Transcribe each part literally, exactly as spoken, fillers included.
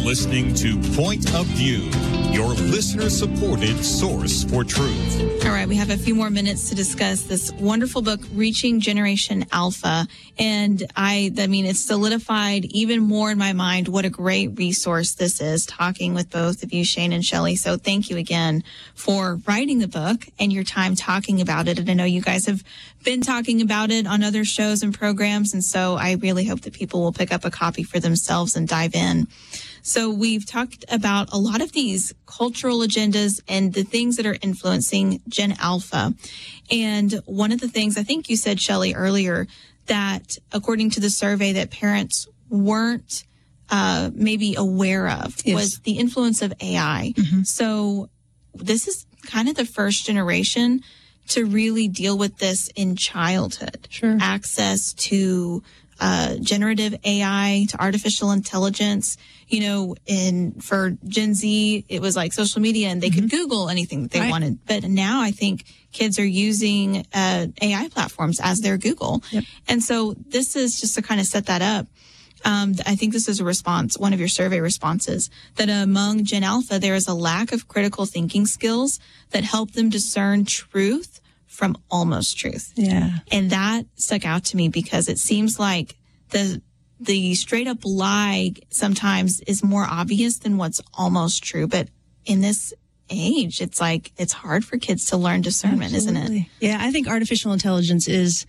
listening to Point of View, your listener-supported source for truth. All right, we have a few more minutes to discuss this wonderful book, Reaching Generation Alpha. And I, I mean, it's solidified even more in my mind what a great resource this is, talking with both of you, Shane and Shelley. So thank you again for writing the book and your time talking about it. And I know you guys have been talking about it on other shows and programs. And so I really hope that people will pick up a copy for themselves and dive in. So we've talked about a lot of these cultural agendas and the things that are influencing Gen Alpha. And one of the things I think you said, Shelley, earlier, that according to the survey that parents weren't uh, maybe aware of yes. was the influence of A I. Mm-hmm. So this is kind of the first generation to really deal with this in childhood. Sure. Access to uh, generative A I, to artificial intelligence. You know, in for Gen Z, it was like social media and they mm-hmm. could Google anything that they right. wanted. But now I think kids are using uh, A I platforms as their Google. Yep. And so this is just to kind of set that up. Um, I think this is a response, one of your survey responses, that among Gen Alpha, there is a lack of critical thinking skills that help them discern truth from almost truth. Yeah. And that stuck out to me because it seems like the the straight up lie sometimes is more obvious than what's almost true. But in this age, it's like it's hard for kids to learn discernment, Absolutely. Isn't it? Yeah, I think artificial intelligence is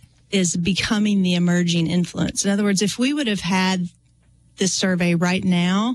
is becoming the emerging influence. In other words, if we would have had this survey right now,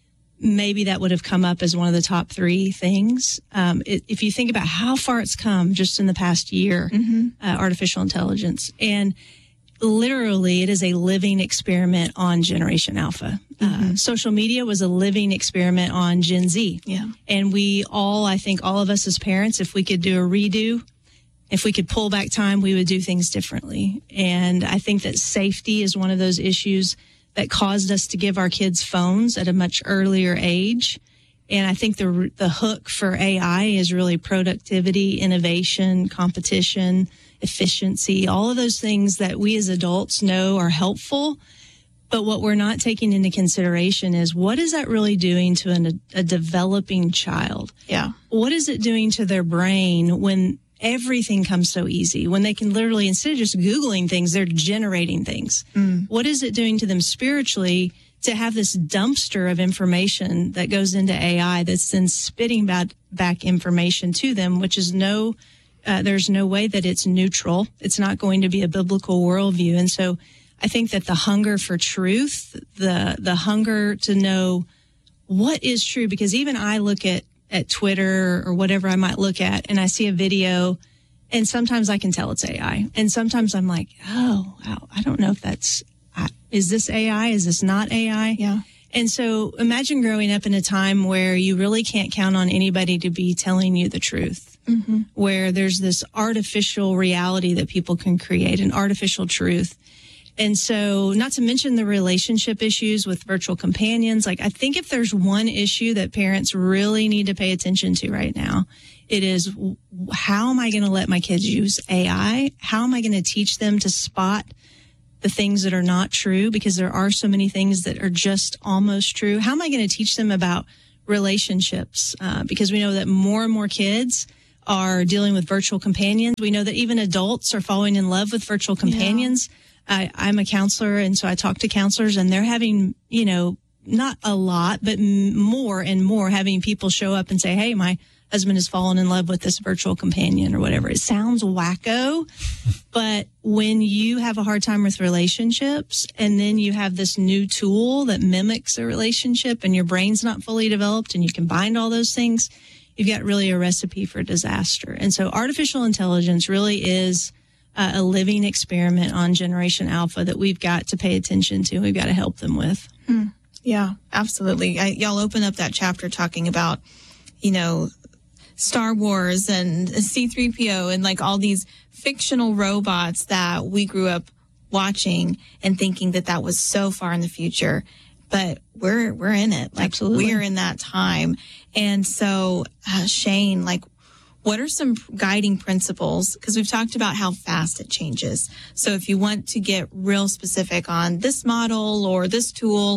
maybe that would have come up as one of the top three things. Um, it, if you think about how far it's come just in the past year, mm-hmm. uh, artificial intelligence. And literally, it is a living experiment on Generation Alpha. Mm-hmm. Uh, social media was a living experiment on Gen Z. Yeah. And we all, I think all of us as parents, if we could do a redo, if we could pull back time, we would do things differently. And I think that safety is one of those issues that caused us to give our kids phones at a much earlier age. And I think the the hook for A I is really productivity, innovation, competition, efficiency, all of those things that we as adults know are helpful. But what we're not taking into consideration is what is that really doing to an, a developing child? Yeah. What is it doing to their brain when everything comes so easy, when they can literally, instead of just Googling things, they're generating things? Mm. What is it doing to them spiritually to have this dumpster of information that goes into A I that's then spitting back, back information to them, which is no, uh, there's no way that it's neutral. It's not going to be a biblical worldview. And so I think that the hunger for truth, the the hunger to know what is true, because even I look at at Twitter or whatever I might look at, and I see a video, and sometimes I can tell it's A I. And sometimes I'm like, oh, wow, I don't know if that's, is this A I? Is this not A I? Yeah. And so imagine growing up in a time where you really can't count on anybody to be telling you the truth, mm-hmm. where there's this artificial reality that people can create, an artificial truth. And so, not to mention the relationship issues with virtual companions. Like, I think if there's one issue that parents really need to pay attention to right now, it is, how am I going to let my kids use A I? How am I going to teach them to spot the things that are not true? Because there are so many things that are just almost true. How am I going to teach them about relationships? Uh, because we know that more and more kids are dealing with virtual companions. We know that even adults are falling in love with virtual companions. Yeah. I, I'm a counselor, and so I talk to counselors, and they're having, you know, not a lot, but m- more and more having people show up and say, hey, my husband has fallen in love with this virtual companion or whatever. It sounds wacko, but when you have a hard time with relationships and then you have this new tool that mimics a relationship and your brain's not fully developed and you combine all those things, you've got really a recipe for disaster. And so artificial intelligence really is Uh, a living experiment on Generation Alpha that we've got to pay attention to. We've got to help them with. Hmm. Yeah, absolutely. I, y'all open up that chapter talking about, you know, Star Wars and C three P O and like all these fictional robots that we grew up watching and thinking that that was so far in the future. But we're we're in it. Like, absolutely. We're in that time. And so, uh, Shane, like, what are some guiding principles? Because we've talked about how fast it changes. So if you want to get real specific on this model or this tool,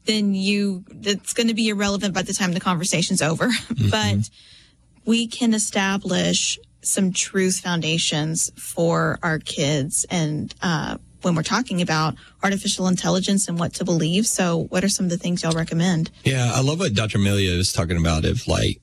then you it's going to be irrelevant by the time the conversation's over. Mm-hmm. But we can establish some truth foundations for our kids, and uh, when we're talking about artificial intelligence and what to believe. So what are some of the things y'all recommend? Yeah, I love what Doctor Amelia is talking about, of like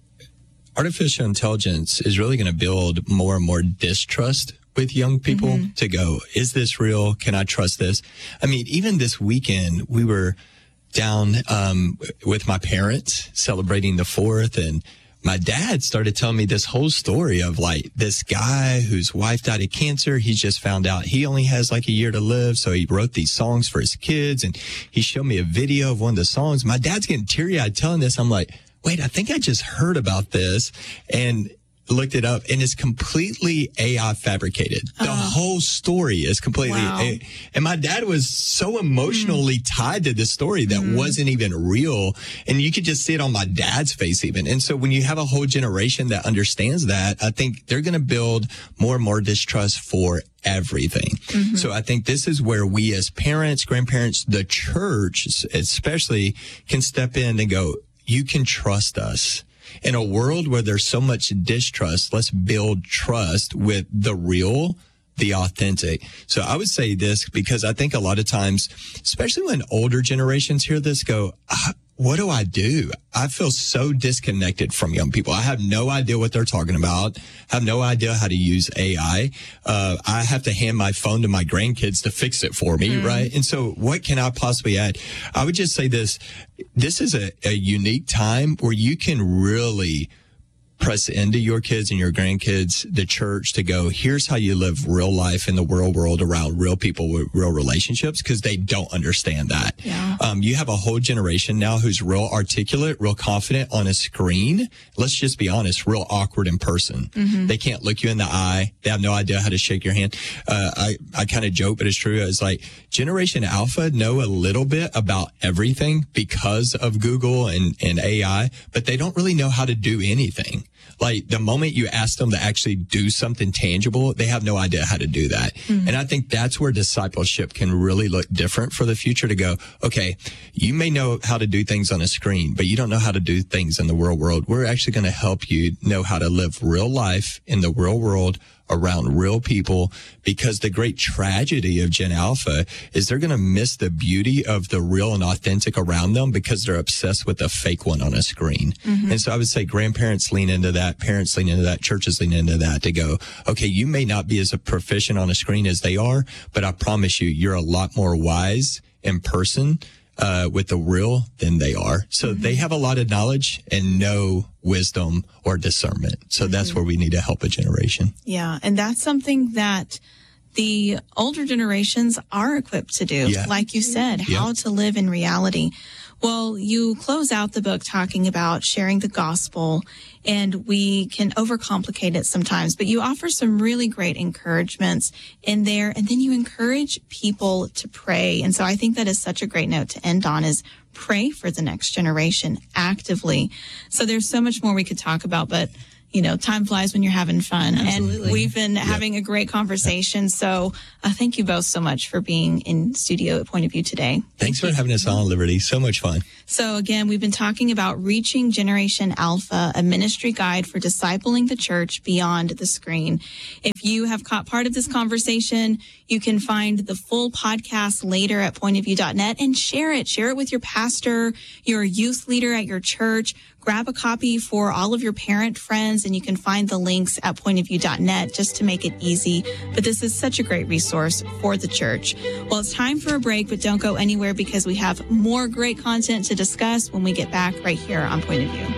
artificial intelligence is really going to build more and more distrust with young people mm-hmm. to go, is this real? Can I trust this? I mean, even this weekend, we were down um, with my parents celebrating the fourth, and my dad started telling me this whole story of like this guy whose wife died of cancer. He just found out he only has like a year to live. So he wrote these songs for his kids, and he showed me a video of one of the songs. My dad's getting teary eyed telling this. I'm like, wait, I think I just heard about this, and looked it up, and it's completely A I fabricated. The uh, whole story is completely, wow. A, and my dad was so emotionally mm. tied to this story that mm. wasn't even real. And you could just see it on my dad's face even. And so when you have a whole generation that understands that, I think they're going to build more and more distrust for everything. Mm-hmm. So I think this is where we as parents, grandparents, the church especially, can step in and go, you can trust us. In a world where there's so much distrust, let's build trust with the real, the authentic. So I would say this because I think a lot of times, especially when older generations hear this, go, ah, what do I do? I feel so disconnected from young people. I have no idea what they're talking about. I have no idea how to use A I. Uh, I have to hand my phone to my grandkids to fix it for me, mm. right? And so what can I possibly add? I would just say this. This is a, a unique time where you can really press into your kids and your grandkids, the church, to go, here's how you live real life in the real world around real people with real relationships, because they don't understand that. Yeah. Um, you have a whole generation now who's real articulate, real confident on a screen. Let's just be honest, real awkward in person. Mm-hmm. They can't look you in the eye. They have no idea how to shake your hand. Uh, I, I kind of joke, but it's true. It's like Generation Alpha know a little bit about everything because of Google and, and A I, but they don't really know how to do anything. Like the moment you ask them to actually do something tangible, they have no idea how to do that. Mm-hmm. And I think that's where discipleship can really look different for the future, to go, okay, you may know how to do things on a screen, but you don't know how to do things in the real world. We're actually going to help you know how to live real life in the real world around real people, because the great tragedy of Gen Alpha is they're going to miss the beauty of the real and authentic around them because they're obsessed with the fake one on a screen. Mm-hmm. And so I would say grandparents lean into that, parents lean into that, churches lean into that, to go, okay, you may not be as a proficient on a screen as they are, but I promise you, you're a lot more wise in person uh, with the real than they are. So mm-hmm. they have a lot of knowledge and no wisdom or discernment. So mm-hmm. that's where we need to help a generation. Yeah. And that's something that the older generations are equipped to do. Yeah. Like you said, yeah. how to live in reality. Well, you close out the book talking about sharing the gospel, and we can overcomplicate it sometimes, but you offer some really great encouragements in there, and then you encourage people to pray. And so I think that is such a great note to end on, is pray for the next generation actively. So there's so much more we could talk about, but you know, time flies when you're having fun. Absolutely. And we've been yep. having a great conversation. So uh, thank you both so much for being in studio at Point of View today. Thanks thank for you. having us on, Liberty. So much fun. So again, we've been talking about Reaching Generation Alpha, a ministry guide for discipling the church beyond the screen. If you have caught part of this conversation, you can find the full podcast later at point of view dot net and share it. Share it with your pastor, your youth leader at your church. Grab a copy for all of your parent friends, and you can find the links at point of view dot net just to make it easy. But this is such a great resource for the church. Well, it's time for a break, but don't go anywhere, because we have more great content to discuss when we get back right here on Point of View.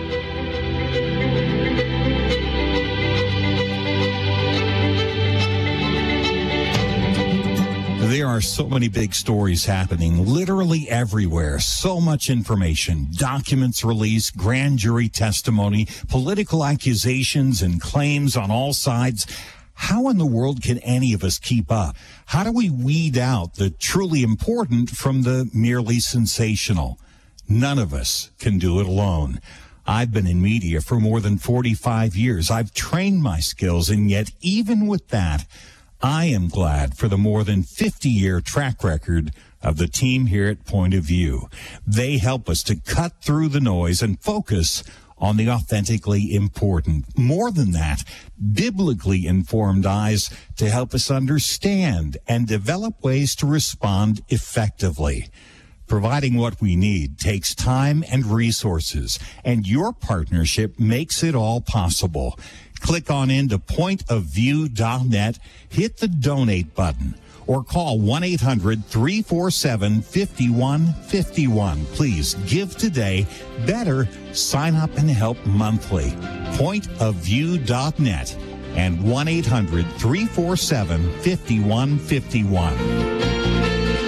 There are so many big stories happening literally everywhere. So much information, documents released, grand jury testimony, political accusations and claims on all sides. How in the world can any of us keep up? How do we weed out the truly important from the merely sensational? None of us can do it alone. I've been in media for more than forty-five years. I've trained my skills, and yet even with that, I am glad for the more than fifty-year track record of the team here at Point of View. They help us to cut through the noise and focus on the authentically important. More than that, biblically informed eyes to help us understand and develop ways to respond effectively. Providing what we need takes time and resources, and your partnership makes it all possible. Click on into point of view dot net, hit the donate button, or call one eight hundred three four seven five one five one. Please give today. Better, sign up and help monthly. point of view dot net and one eight hundred three four seven five one five one.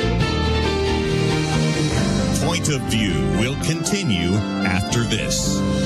Point of View will continue after this.